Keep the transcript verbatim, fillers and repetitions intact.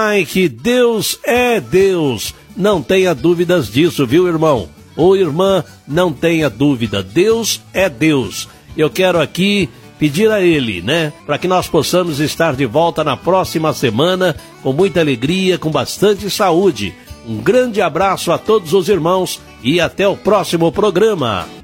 Ai, que Deus é Deus. Não tenha dúvidas disso, viu, irmão? Ou irmã, não tenha dúvida. Deus é Deus. Eu quero aqui pedir a Ele, né? Para que nós possamos estar de volta na próxima semana com muita alegria, com bastante saúde. Um grande abraço a todos os irmãos e até o próximo programa.